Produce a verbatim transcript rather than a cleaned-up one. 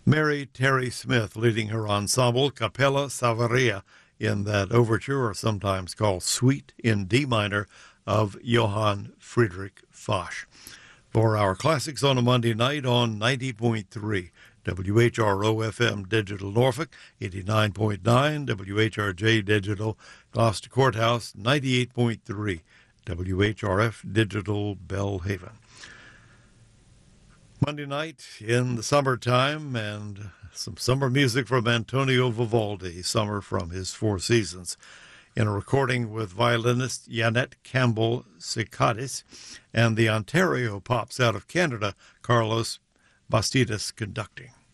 Mary Terry Smith leading her ensemble Capella Savaria in that overture, or sometimes called Suite in D minor, of Johann Friedrich Foch. For our classics on a Monday night on ninety point three W H R O F M Digital Norfolk, eighty-nine point nine W H R J Digital Gloucester Courthouse, ninety-eight point three W H R F Digital Bellhaven. Monday night in the summertime, and some summer music from Antonio Vivaldi, Summer from his Four Seasons, in a recording with violinist Yanette Campbell Sikadis and the Ontario Pops out of Canada, Carlos Bastidas conducting.